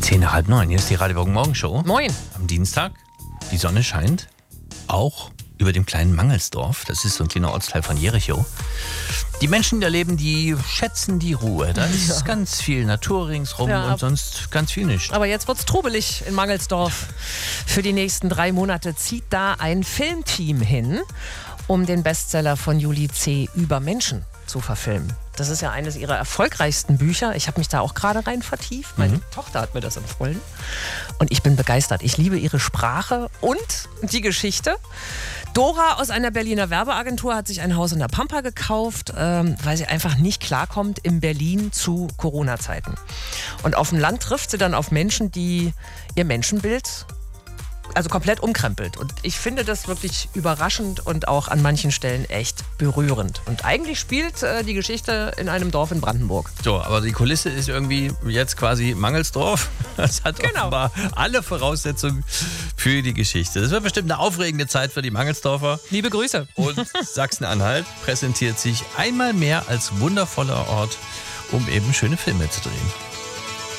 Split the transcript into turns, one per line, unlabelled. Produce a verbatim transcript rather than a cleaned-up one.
Zehn nach halb neun, hier ist die Radio Morgenshow.
Moin.
Am Dienstag, die Sonne scheint, auch über dem kleinen Mangelsdorf. Das ist so ein kleiner Ortsteil von Jericho. Die Menschen, die da leben, die schätzen die Ruhe. Da ist
Ja.
ganz viel Natur ringsrum
Ja,
und sonst ganz viel nicht.
Aber jetzt wird's trubelig in Mangelsdorf. Für die nächsten drei Monate zieht da ein Filmteam hin, um den Bestseller von Julie C. über Menschen zu verfilmen. Das ist ja eines ihrer erfolgreichsten Bücher. Ich habe mich da auch gerade rein vertieft. Meine
Mhm.
Tochter hat mir das empfohlen. Und ich bin begeistert. Ich liebe ihre Sprache und die Geschichte. Dora aus einer Berliner Werbeagentur hat sich ein Haus in der Pampa gekauft, ähm, weil sie einfach nicht klarkommt in Berlin zu Corona-Zeiten. Und auf dem Land trifft sie dann auf Menschen, die ihr Menschenbild also komplett umkrempelt. Und ich finde das wirklich überraschend und auch an manchen Stellen echt berührend. Und eigentlich spielt äh, die Geschichte in einem Dorf in Brandenburg.
So, aber die Kulisse ist irgendwie jetzt quasi Mangelsdorf. Das hat
Genau.
offenbar alle Voraussetzungen für die Geschichte. Das wird bestimmt eine aufregende Zeit für die Mangelsdorfer.
Liebe Grüße.
Und Sachsen-Anhalt präsentiert sich einmal mehr als wundervoller Ort, um eben schöne Filme zu drehen.